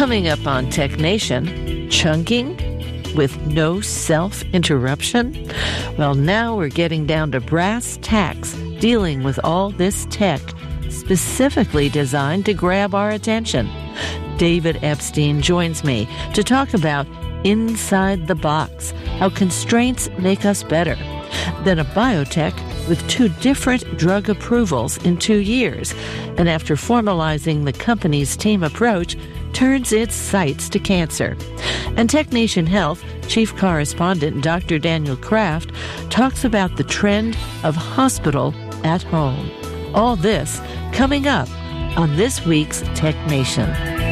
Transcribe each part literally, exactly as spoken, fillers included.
Coming up on Tech Nation, chunking with no self-interruption? Well, now we're getting down to brass tacks, dealing with all this tech specifically designed to grab our attention. David Epstein joins me to talk about Inside the Box, how constraints make us better. Then a biotech with two different drug approvals in two years, and after formalizing the company's team approach, turns its sights to cancer. And Tech Nation Health Chief Correspondent Doctor Daniel Kraft talks about the trend of hospital at home. All this coming up on this week's Tech Nation.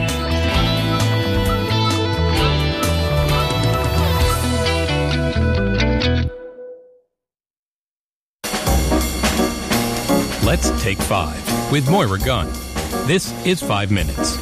Let's Take Five with Moira Gunn. This is Five Minutes.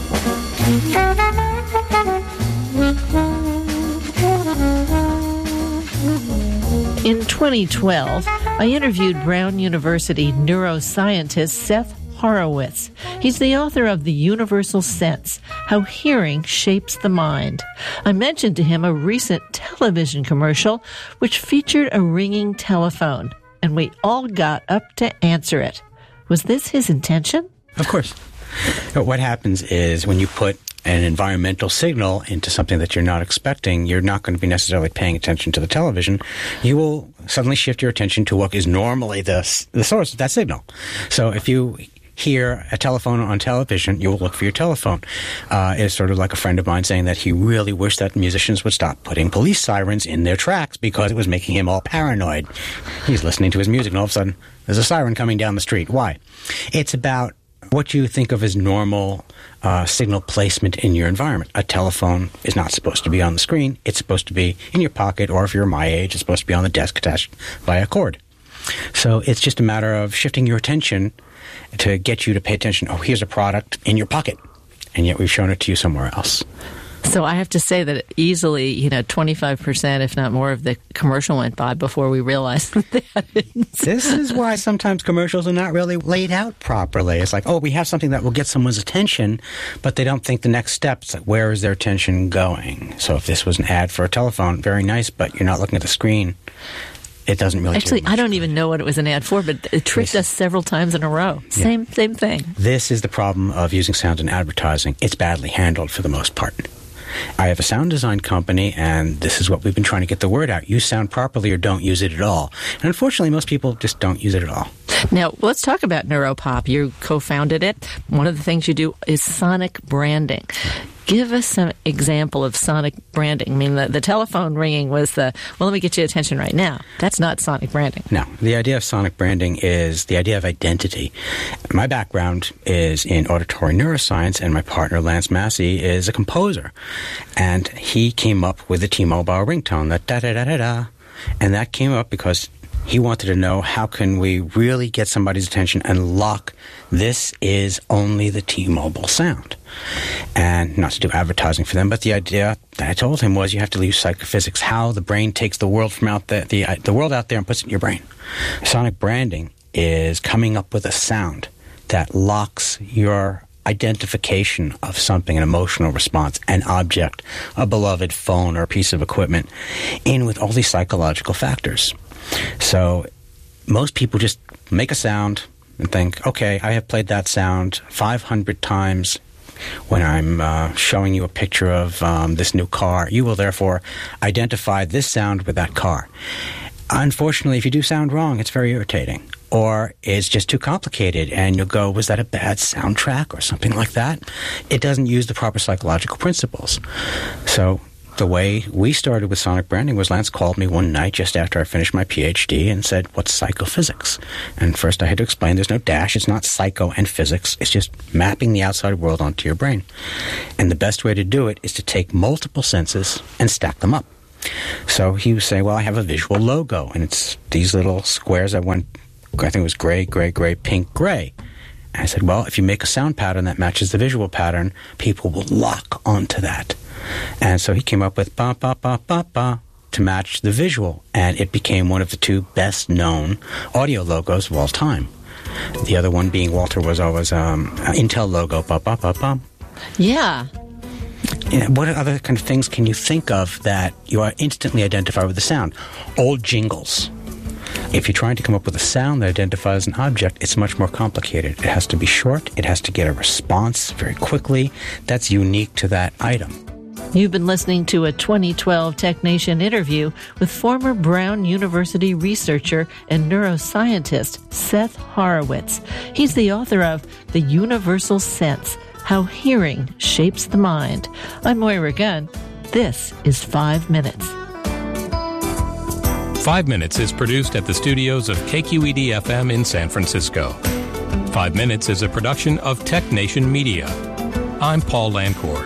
In twenty twelve, I interviewed Brown University neuroscientist Seth Horowitz. He's the author of The Universal Sense, How Hearing Shapes the Mind. I mentioned to him a recent television commercial which featured a ringing telephone, and we all got up to answer it. Was this his intention? Of course. What happens is when you put an environmental signal into something that you're not expecting, you're not going to be necessarily paying attention to the television. You will suddenly shift your attention to what is normally the, the source of that signal. So if you hear a telephone on television, you will look for your telephone. Uh, it's sort of like a friend of mine saying that he really wished that musicians would stop putting police sirens in their tracks because it was making him all paranoid. He's listening to his music and all of a sudden there's a siren coming down the street. Why? It's about what you think of as normal uh, signal placement in your environment. A telephone is not supposed to be on the screen. It's supposed to be in your pocket, or if you're my age, it's supposed to be on the desk attached by a cord. So it's just a matter of shifting your attention to get you to pay attention. Oh, here's a product in your pocket, and yet we've shown it to you somewhere else. So I have to say that easily, you know, twenty-five percent, if not more, of the commercial went by before we realized that. This is why sometimes commercials are not really laid out properly. It's like, oh, we have something that will get someone's attention, but they don't think the next step. It's like, where is their attention going? So if this was an ad for a telephone, very nice, but you're not looking at the screen. It doesn't really Actually, do much I don't good. even know what it was an ad for, but it tricked This- us several times in a row. Yeah. Same same thing. This is the problem of using sound in advertising. It's badly handled for the most part. I have a sound design company, and this is what we've been trying to get the word out. Use sound properly or don't use it at all. And unfortunately, most people just don't use it at all. Now, let's talk about Neuropop. You co-founded it. One of the things you do is sonic branding. Give us some example of sonic branding. I mean, the, the telephone ringing was the, well, let me get your attention right now. That's not sonic branding. No, the idea of sonic branding is the idea of identity. My background is in auditory neuroscience, and my partner, Lance Massey, is a composer. And he came up with the T-Mobile ringtone, that da-da-da-da-da. And that came up because he wanted to know, how can we really get somebody's attention and lock, this is only the T-Mobile sound. And not to do advertising for them, but the idea that I told him was you have to use psychophysics, how the brain takes the world from out there, the, the world out there and puts it in your brain. Sonic branding is coming up with a sound that locks your identification of something, an emotional response, an object, a beloved phone or a piece of equipment, in with all these psychological factors. So most people just make a sound and think, okay, I have played that sound five hundred times when I'm uh, showing you a picture of um, this new car. You will therefore identify this sound with that car. Unfortunately, if you do sound wrong, it's very irritating. Or it's just too complicated, and you'll go, was that a bad soundtrack or something like that? It doesn't use the proper psychological principles. So the way we started with sonic branding was Lance called me one night just after I finished my P H D and said, what's psychophysics? And first I had to explain there's no dash. It's not psycho and physics. It's just mapping the outside world onto your brain. And the best way to do it is to take multiple senses and stack them up. So he was saying, well, I have a visual logo, and it's these little squares that went, I think it was gray, gray, gray, pink, gray. And I said, well, if you make a sound pattern that matches the visual pattern, people will lock onto that. And so he came up with ba, ba, ba, ba, ba to match the visual. And it became one of the two best-known audio logos of all time. The other one being Walter was always um, Intel logo, ba, ba, ba, ba. Yeah. You know, what other kind of things can you think of that you are instantly identify with the sound? Old jingles. If you're trying to come up with a sound that identifies an object, it's much more complicated. It has to be short. It has to get a response very quickly. That's unique to that item. You've been listening to a twenty twelve TechNation interview with former Brown University researcher and neuroscientist Seth Horowitz. He's the author of The Universal Sense, How Hearing Shapes the Mind. I'm Moira Gunn. This is Five Minutes. Five Minutes is produced at the studios of K Q E D F M in San Francisco. Five Minutes is a production of TechNation Media. I'm Paul Lancourt.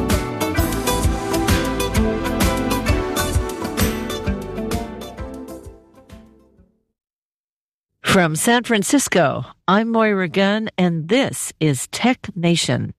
From San Francisco, I'm Moira Gunn, and this is TechNation.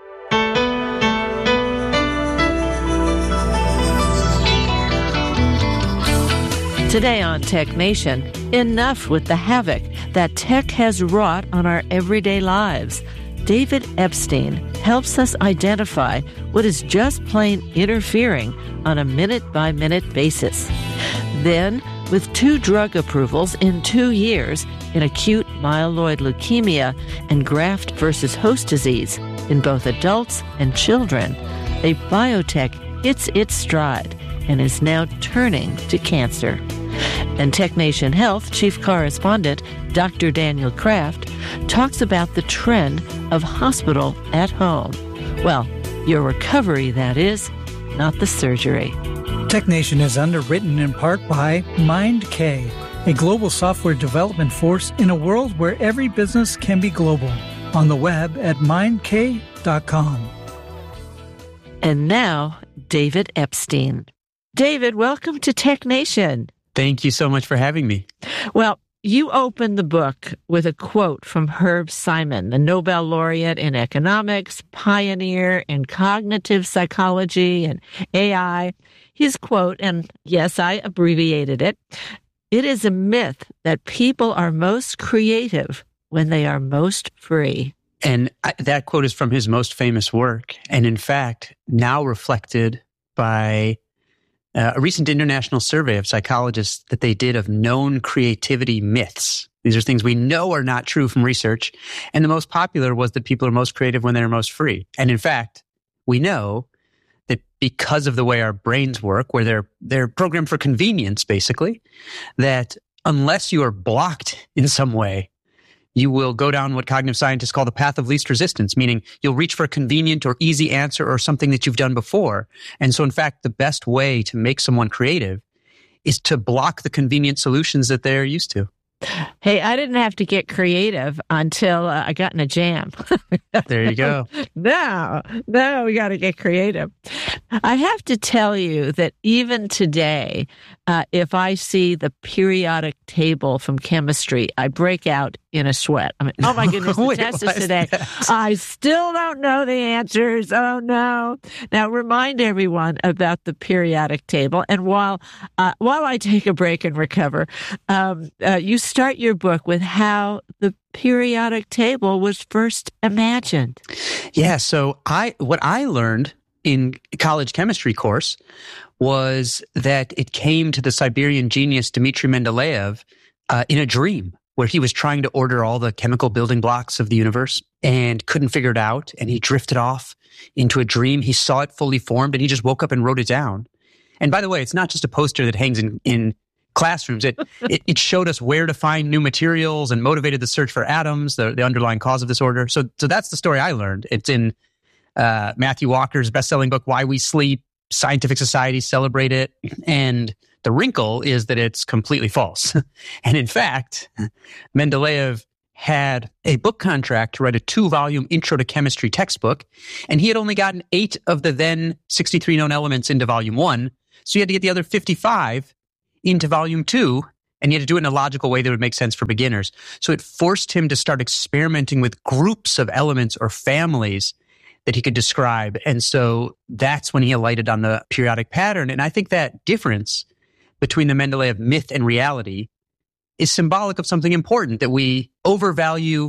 Today on TechNation, enough with the havoc that tech has wrought on our everyday lives. David Epstein helps us identify what is just plain interfering on a minute-by-minute basis. Then, with two drug approvals in two years in acute myeloid leukemia and graft versus host disease in both adults and children, a biotech hits its stride and is now turning to cancer. And TechNation Health Chief Correspondent Doctor Daniel Kraft talks about the trend of hospital at home. Well, your recovery, that is, not the surgery. TechNation is underwritten in part by MindK, a global software development force in a world where every business can be global. On the web at mind k dot com. And now, David Epstein. David, welcome to TechNation. Thank you so much for having me. Well, you open the book with a quote from Herb Simon, the Nobel laureate in economics, pioneer in cognitive psychology and A I. His quote, and yes, I abbreviated it, "It is a myth that people are most creative when they are most free." And I, that quote is from his most famous work, and in fact, now reflected by Uh, a recent international survey of psychologists that they did of known creativity myths. These are things we know are not true from research. And the most popular was that people are most creative when they're most free. And in fact, we know that because of the way our brains work, where they're, they're programmed for convenience, basically, that unless you are blocked in some way, you will go down what cognitive scientists call the path of least resistance, meaning you'll reach for a convenient or easy answer or something that you've done before. And so, in fact, the best way to make someone creative is to block the convenient solutions that they're used to. Hey, I didn't have to get creative until uh, I got in a jam. There you go. Now, now we got to get creative. I have to tell you that even today, uh, if I see the periodic table from chemistry, I break out in a sweat. I mean, oh my goodness, the Wait, test is what's today. that? I still don't know the answers. Oh no. Now remind everyone about the periodic table. And while, uh, while I take a break and recover, um, uh, you start your book with how the periodic table was first imagined. Yeah. So I, what I learned in college chemistry course was that it came to the Siberian genius Dmitry Mendeleev uh, in a dream, where he was trying to order all the chemical building blocks of the universe and couldn't figure it out. And he drifted off into a dream. He saw it fully formed and he just woke up and wrote it down. And by the way, it's not just a poster that hangs in, in classrooms. It, it it showed us where to find new materials and motivated the search for atoms, the, the underlying cause of disorder. So, so that's the story I learned. It's in uh, Matthew Walker's best-selling book, Why We Sleep. Scientific societies celebrate it. And the wrinkle is that it's completely false. And in fact, Mendeleev had a book contract to write a two-volume Intro to Chemistry textbook, and he had only gotten eight of the then sixty-three known elements into volume one, so he had to get the other fifty-five into volume two, and he had to do it in a logical way that would make sense for beginners. So it forced him to start experimenting with groups of elements or families that he could describe. And so that's when he alighted on the periodic pattern. And I think that difference between the Mendeleev myth and reality is symbolic of something important, that we overvalue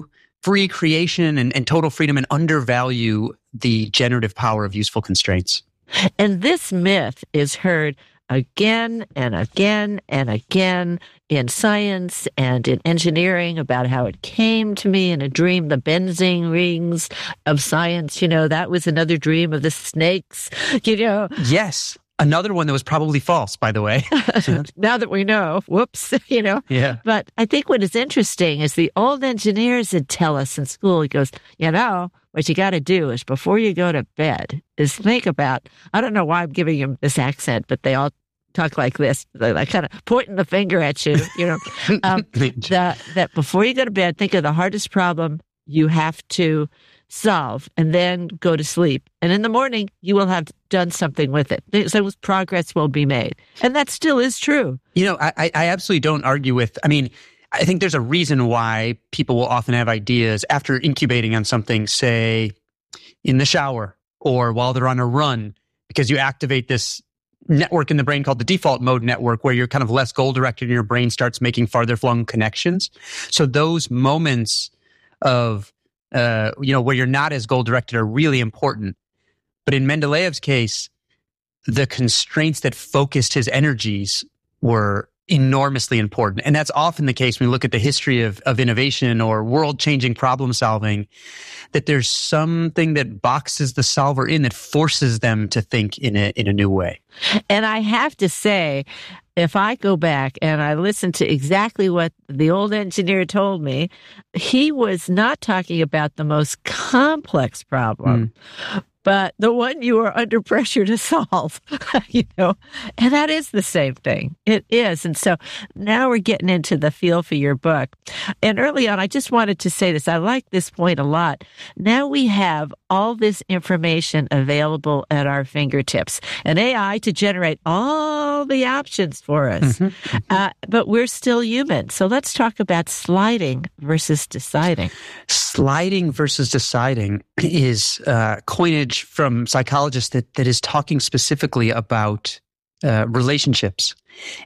free creation and, and total freedom and undervalue the generative power of useful constraints. And this myth is heard again and again and again in science and in engineering about how it came to me in a dream, the benzene rings of science. You know, that was another dream of the snakes, you know. Yes. Another one that was probably false, by the way. Now that we know, whoops, you know. Yeah. But I think what is interesting is the old engineers would tell us in school, he goes, you know, what you got to do is before you go to bed is think about, I don't know why I'm giving him this accent, but they all talk like this. They're like kind of pointing the finger at you, you know. Um, the, that before you go to bed, think of the hardest problem you have to solve and then go to sleep. And in the morning, you will have done something with it. So progress will be made. And that still is true. You know, I, I absolutely don't argue with, I mean, I think there's a reason why people will often have ideas after incubating on something, say, in the shower or while they're on a run, because you activate this network in the brain called the default mode network, where you're kind of less goal-directed and your brain starts making farther-flung connections. So those moments of, uh, you know, where you're not as goal-directed are really important. But in Mendeleev's case, the constraints that focused his energies were enormously important. And that's often the case when we look at the history of, of innovation or world-changing problem solving, that there's something that boxes the solver in that forces them to think in a, in a new way. And I have to say, if I go back and I listen to exactly what the old engineer told me, he was not talking about the most complex problem. Mm. But the one you are under pressure to solve, you know, and that is the same thing. It is. And so now we're getting into the feel for your book. And early on, I just wanted to say this. I like this point a lot. Now we have all this information available at our fingertips, an A I to generate all the options for us. Mm-hmm. Uh, but we're still human. So let's talk about sliding versus deciding. Sliding versus deciding is uh, coinage from psychologists that, that is talking specifically about uh, relationships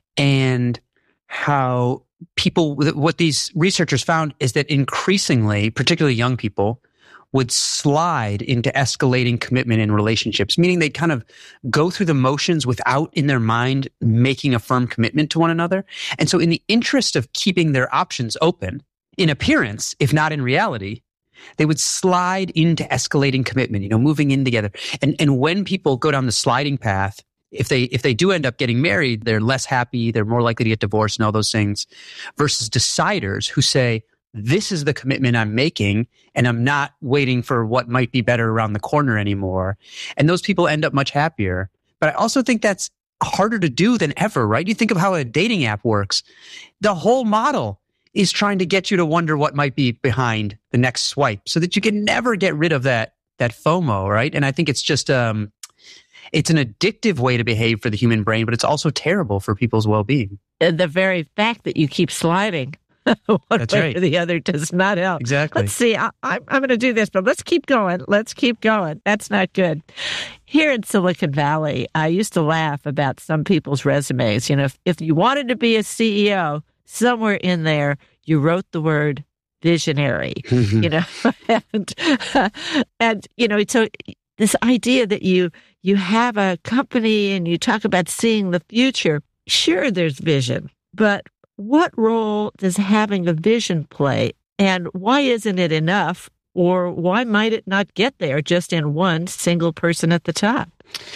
and how people, what these researchers found is that increasingly, particularly young people, would slide into escalating commitment in relationships, meaning they kind of go through the motions without in their mind making a firm commitment to one another. And so in the interest of keeping their options open, in appearance, if not in reality, they would slide into escalating commitment, you know, moving in together. And and when people go down the sliding path, if they if they do end up getting married, they're less happy, they're more likely to get divorced and all those things, versus deciders who say, this is the commitment I'm making, and I'm not waiting for what might be better around the corner anymore. And those people end up much happier. But I also think that's harder to do than ever, right? You think of how a dating app works. The whole model is trying to get you to wonder what might be behind the next swipe so that you can never get rid of that that FOMO, right? And I think it's just um it's an addictive way to behave for the human brain, but it's also terrible for people's well-being. And the very fact that you keep sliding one That's way right. or the other does not help. Exactly. Let's see. I, I'm, I'm going to do this, but let's keep going. Let's keep going. That's not good. Here in Silicon Valley, I used to laugh about some people's resumes. You know, if, if you wanted to be a C E O, somewhere in there, you wrote the word visionary, mm-hmm. you know, and, uh, and, you know, so this idea that you, you have a company and you talk about seeing the future, sure, there's vision, but what role does having a vision play, and why isn't it enough, or why might it not get there just in one single person at the top?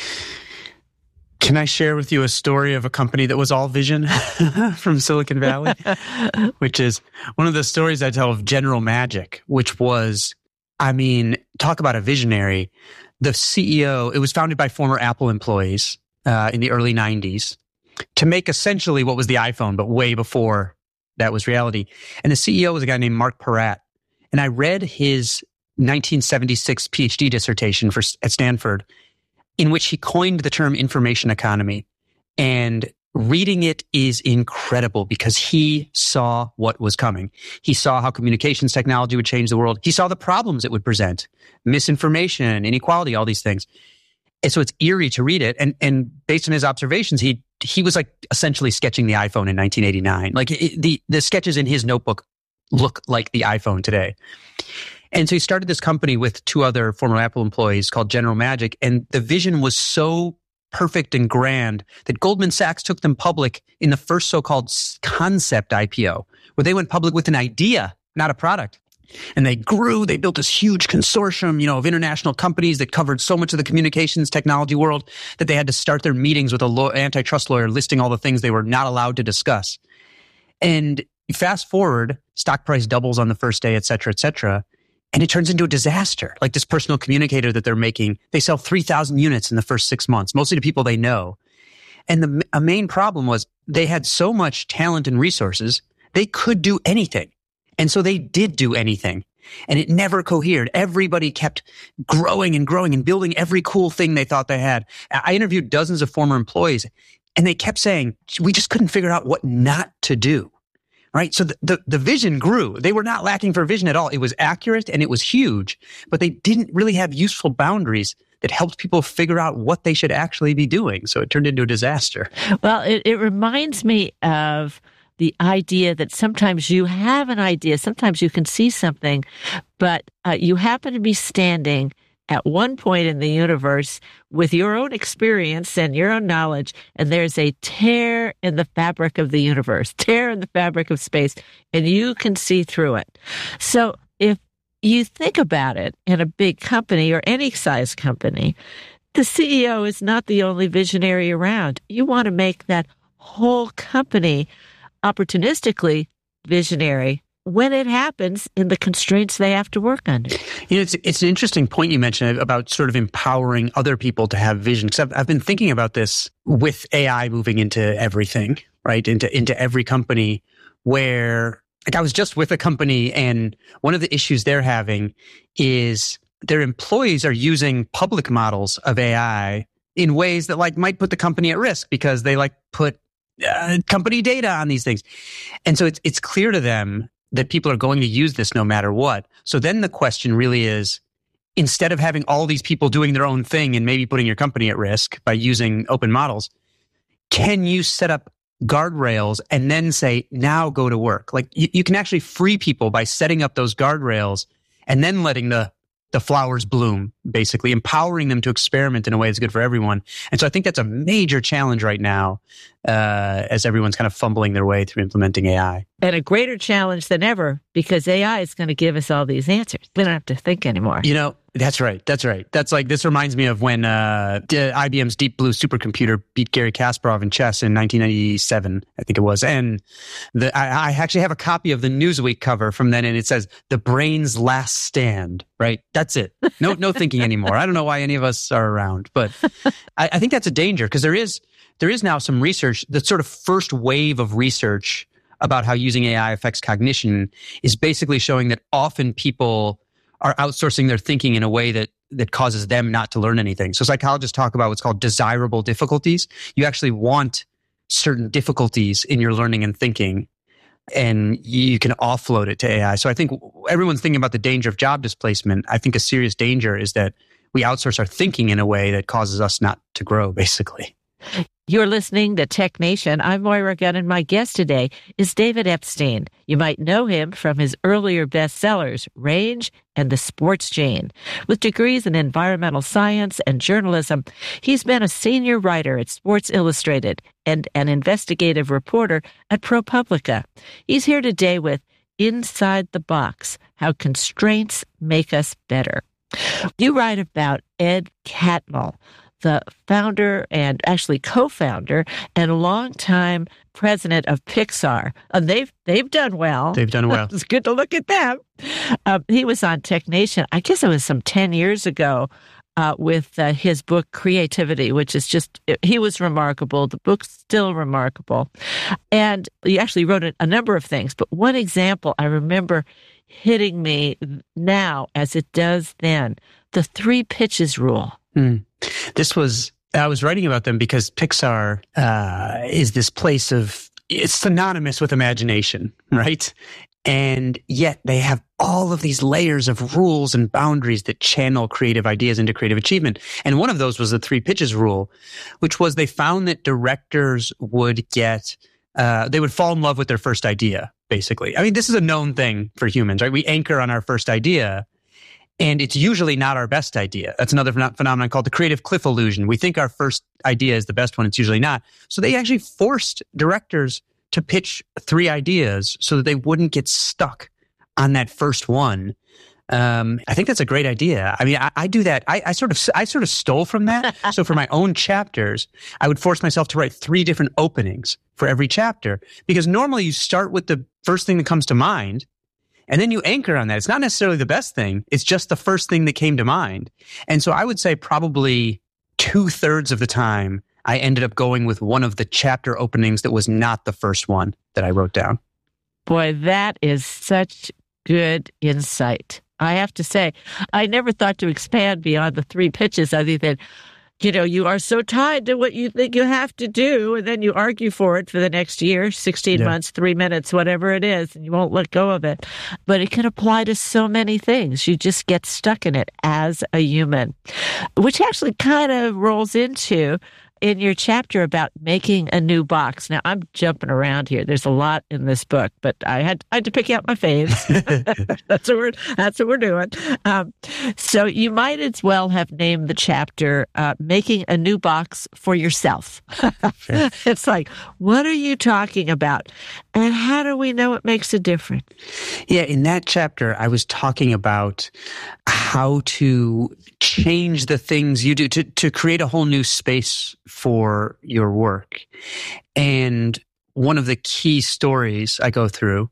Can I share with you a story of a company that was all vision from Silicon Valley? Which is one of the stories I tell of General Magic, which was, I mean, talk about a visionary. The C E O, it was founded by former Apple employees uh, in the early nineties to make essentially what was the iPhone, but way before that was reality. And the C E O was a guy named Mark Peratt. And I read his nineteen seventy-six PhD dissertation for, at Stanford, in which he coined the term information economy. And reading it is incredible because he saw what was coming. He saw how communications technology would change the world. He saw the problems it would present, misinformation, inequality, all these things. And so it's eerie to read it. And, and based on his observations, he, he was like essentially sketching the iPhone in nineteen eighty-nine. Like it, the, the sketches in his notebook look like the iPhone today. And so he started this company with two other former Apple employees called General Magic. And the vision was so perfect and grand that Goldman Sachs took them public in the first so-called concept I P O, where they went public with an idea, not a product. And they grew, they built this huge consortium, you know, of international companies that covered so much of the communications technology world that they had to start their meetings with an law- antitrust lawyer listing all the things they were not allowed to discuss. And fast forward, stock price doubles on the first day, et cetera, et cetera. And it turns into a disaster. Like this personal communicator that they're making, they sell three thousand units in the first six months, mostly to people they know. And the a main problem was they had so much talent and resources, they could do anything. And so they did do anything. And it never cohered. Everybody kept growing and growing and building every cool thing they thought they had. I interviewed dozens of former employees, and they kept saying, we just couldn't figure out what not to do. Right? So the, the, the vision grew. They were not lacking for vision at all. It was accurate and it was huge, but they didn't really have useful boundaries that helped people figure out what they should actually be doing. So it turned into a disaster. Well, it, it reminds me of the idea that sometimes you have an idea, sometimes you can see something, but uh, you happen to be standing at one point in the universe with your own experience and your own knowledge, and there's a tear in the fabric of the universe, tear in the fabric of space, and you can see through it. So if you think about it in a big company or any size company, the C E O is not the only visionary around. You want to make that whole company opportunistically visionary when it happens in the constraints they have to work under. You know, it's it's an interesting point you mentioned about sort of empowering other people to have vision. Because I've, I've been thinking about this with A I moving into everything, right? Into into every company where, like I was just with a company and one of the issues they're having is their employees are using public models of A I in ways that like might put the company at risk because they like put uh, company data on these things. And so it's it's clear to them that people are going to use this no matter what. So then the question really is, instead of having all these people doing their own thing and maybe putting your company at risk by using open models, can you set up guardrails and then say, now go to work? Like you, you can actually free people by setting up those guardrails and then letting the the flowers bloom, basically empowering them to experiment in a way that's good for everyone. And so I think that's a major challenge right now uh, as everyone's kind of fumbling their way through implementing A I. And a greater challenge than ever because A I is going to give us all these answers. We don't have to think anymore. You know, that's right. That's right. That's like, this reminds me of when uh, I B M's Deep Blue supercomputer beat Garry Kasparov in chess in nineteen ninety-seven, I think it was. And the, I, I actually have a copy of the Newsweek cover from then, and it says, "The brain's last stand," right? That's it. No, no thinking anymore. I don't know why any of us are around, but I, I think that's a danger because there is, there is now some research, the sort of first wave of research about how using A I affects cognition is basically showing that often people are outsourcing their thinking in a way that that causes them not to learn anything. So psychologists talk about what's called desirable difficulties. You actually want certain difficulties in your learning and thinking, and you can offload it to A I. So I think everyone's thinking about the danger of job displacement. I think a serious danger is that we outsource our thinking in a way that causes us not to grow, basically. You're listening to Tech Nation. I'm Moira Gunn, and my guest today is David Epstein. You might know him from his earlier bestsellers, Range and The Sports Gene. With degrees in environmental science and journalism, he's been a senior writer at Sports Illustrated and an investigative reporter at ProPublica. He's here today with Inside the Box, How Constraints Make Us Better. You write about Ed Catmull, the founder and actually co-founder and longtime president of Pixar. And they've they've done well. They've done well. It's good to look at them. Um, he was on Tech Nation, I guess it was some ten years ago, uh, with uh, his book Creativity, which is just, he was remarkable. The book's still remarkable. And he actually wrote a, a number of things. But one example I remember hitting me now as it does then, the three pitches rule. Mm. This was, I was writing about them because Pixar uh, is this place of, it's synonymous with imagination, right? And yet they have all of these layers of rules and boundaries that channel creative ideas into creative achievement. And one of those was the three pitches rule, which was they found that directors would get, uh, they would fall in love with their first idea, basically. I mean, this is a known thing for humans, right? We anchor on our first idea, and it's usually not our best idea. That's another ph- phenomenon called the creative cliff illusion. We think our first idea is the best one. It's usually not. So they actually forced directors to pitch three ideas so that they wouldn't get stuck on that first one. Um, I think that's a great idea. I mean, I, I do that. I, I sort of, I sort of stole from that. So for my own chapters, I would force myself to write three different openings for every chapter, because normally you start with the first thing that comes to mind, and then you anchor on that. It's not necessarily the best thing. It's just the first thing that came to mind. And so I would say probably two thirds of the time, I ended up going with one of the chapter openings that was not the first one that I wrote down. Boy, that is such good insight. I have to say, I never thought to expand beyond the three pitches other than, you know, you are so tied to what you think you have to do, and then you argue for it for the next year, sixteen yeah. months, three minutes, whatever it is, and you won't let go of it. But it can apply to so many things. You just get stuck in it as a human, which actually kind of rolls into in your chapter about making a new box. Now, I'm jumping around here. There's a lot in this book, but I had, I had to pick out my faves. that's what we're that's what we're doing. Um, so you might as well have named the chapter uh, "Making a New Box for Yourself." Sure. It's like, what are you talking about, and how do we know it makes a difference? Yeah, in that chapter, I was talking about how to change the things you do to to create a whole new space for your work. And one of the key stories I go through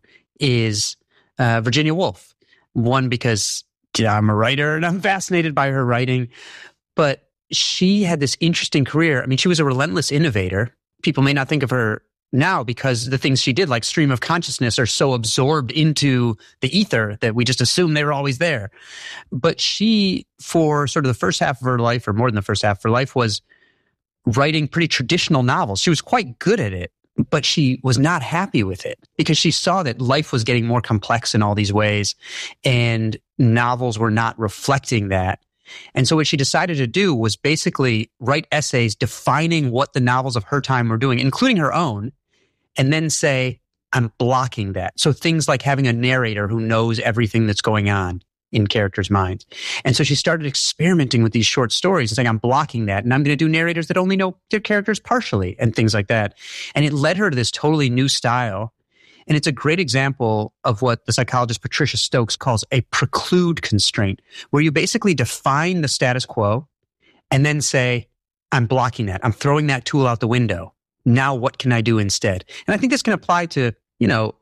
is uh, Virginia Woolf. One, because you know, I'm a writer and I'm fascinated by her writing, but she had this interesting career. I mean, she was a relentless innovator. People may not think of her now because the things she did, like stream of consciousness, are so absorbed into the ether that we just assume they were always there. But she, for sort of the first half of her life, or more than the first half of her life, was writing pretty traditional novels. She was quite good at it, but she was not happy with it because she saw that life was getting more complex in all these ways, and novels were not reflecting that. And so what she decided to do was basically write essays defining what the novels of her time were doing, including her own, and then say, I'm blocking that. So things like having a narrator who knows everything that's going on in characters' minds. And so she started experimenting with these short stories and saying, I'm blocking that, and I'm going to do narrators that only know their characters partially and things like that. And it led her to this totally new style. And it's a great example of what the psychologist Patricia Stokes calls a preclude constraint, where you basically define the status quo and then say, I'm blocking that. I'm throwing that tool out the window. Now what can I do instead? And I think this can apply to, you know,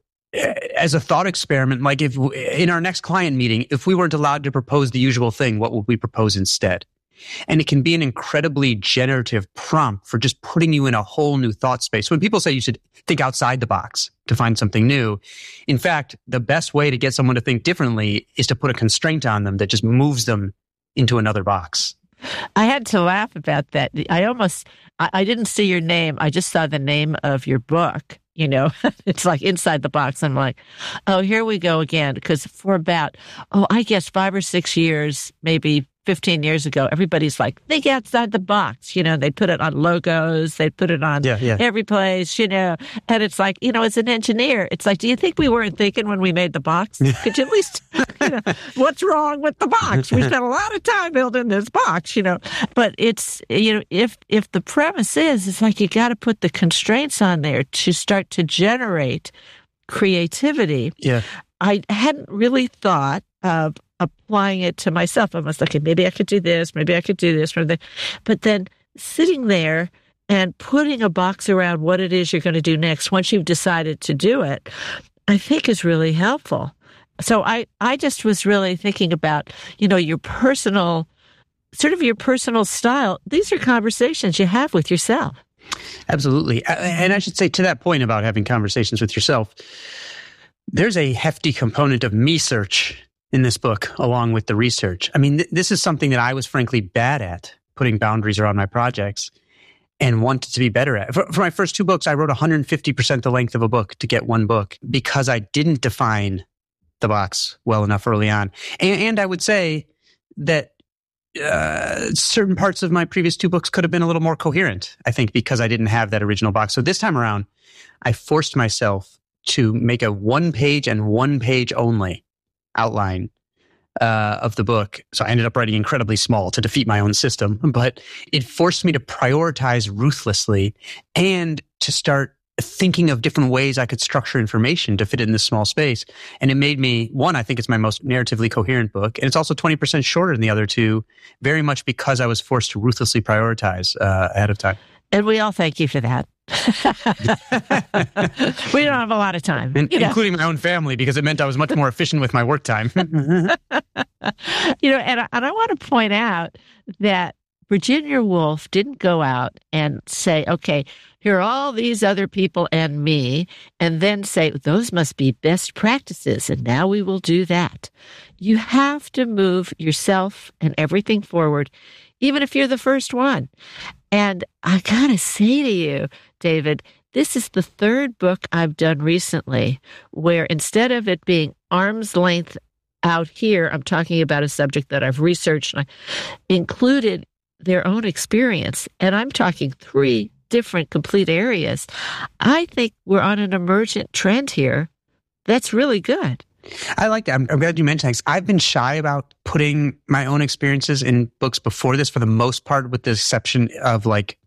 as a thought experiment, like if in our next client meeting, if we weren't allowed to propose the usual thing, what would we propose instead? And it can be an incredibly generative prompt for just putting you in a whole new thought space. When people say you should think outside the box to find something new, in fact, the best way to get someone to think differently is to put a constraint on them that just moves them into another box. I had to laugh about that. I almost, I, I didn't see your name. I just saw the name of your book. You know, it's like inside the box. I'm like, oh, here we go again. Because for about, oh, I guess five or six years, maybe fifteen years ago, everybody's like, think outside the box. You know, they put it on logos, they put it on yeah, yeah. every place, you know. And it's like, you know, as an engineer, it's like, do you think we weren't thinking when we made the box? Could you at least, you know, what's wrong with the box? We spent a lot of time building this box, you know. But it's, you know, if if the premise is, it's like you got to put the constraints on there to start to generate creativity. Yeah. I hadn't really thought of applying it to myself. I was like, okay, maybe I could do this, maybe I could do this, but then sitting there and putting a box around what it is you're going to do next once you've decided to do it, I think is really helpful. So I, I just was really thinking about, you know, your personal, sort of your personal style. These are conversations you have with yourself. Absolutely. And I should say, to that point about having conversations with yourself, there's a hefty component of me-search in this book, along with the research. I mean, th- this is something that I was frankly bad at, putting boundaries around my projects, and wanted to be better at. For, for my first two books, I wrote one hundred fifty percent the length of a book to get one book because I didn't define the box well enough early on. And, and I would say that uh, certain parts of my previous two books could have been a little more coherent, I think, because I didn't have that original box. So this time around, I forced myself to make a one page and one page only outline uh, of the book. So I ended up writing incredibly small to defeat my own system, but it forced me to prioritize ruthlessly and to start thinking of different ways I could structure information to fit it in this small space. And it made me, one, I think it's my most narratively coherent book. And it's also twenty percent shorter than the other two, very much because I was forced to ruthlessly prioritize uh, ahead of time. And we all thank you for that. We don't have a lot of time. And, including my own family, because it meant I was much more efficient with my work time. You know, and I, and I want to point out that Virginia Woolf didn't go out and say, okay, here are all these other people and me, and then say, those must be best practices, and now we will do that. You have to move yourself and everything forward, even if you're the first one. And I gotta say to you, David, this is the third book I've done recently where instead of it being arm's length out here, I'm talking about a subject that I've researched and I included their own experience. And I'm talking three different complete areas. I think we're on an emergent trend here. That's really good. I like that. I'm, I'm glad you mentioned that. I've been shy about putting my own experiences in books before this, for the most part, with the exception of like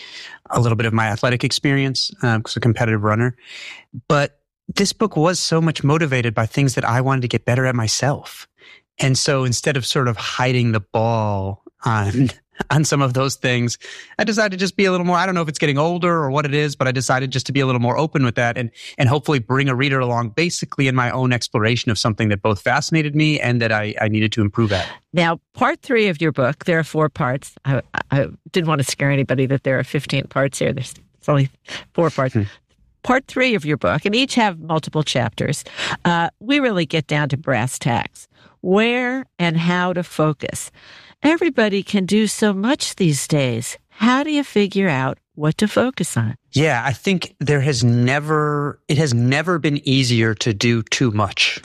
a little bit of my athletic experience, because um, I'm a competitive runner. But this book was so much motivated by things that I wanted to get better at myself. And so instead of sort of hiding the ball on on some of those things, I decided to just be a little more, I don't know if it's getting older or what it is, but I decided just to be a little more open with that and and hopefully bring a reader along basically in my own exploration of something that both fascinated me and that I, I needed to improve at. Now, part three of your book, there are four parts. I, I didn't want to scare anybody that there are fifteen parts here. There's it's only four parts. Hmm. Part three of your book, and each have multiple chapters, uh, we really get down to brass tacks. Where and how to focus. Everybody can do so much these days. How do you figure out what to focus on? Yeah, I think there has never, it has never been easier to do too much.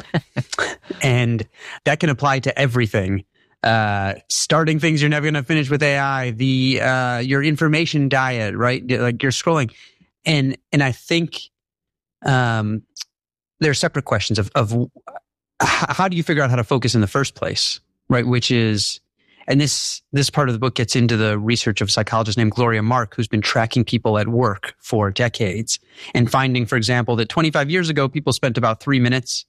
And that can apply to everything. Uh, starting things you're never going to finish with A I, the, uh, your information diet, right? Like you're scrolling. And, and I think, um, there are separate questions of, of how do you figure out how to focus in the first place, right? Which is, and this this part of the book gets into the research of a psychologist named Gloria Mark, who's been tracking people at work for decades and finding, for example, that twenty-five years ago, people spent about three minutes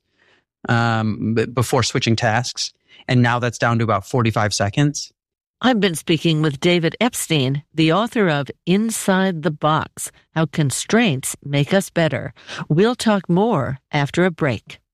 um, before switching tasks. And now that's down to about forty-five seconds. I've been speaking with David Epstein, the author of Inside the Box, How Constraints Make Us Better. We'll talk more after a break.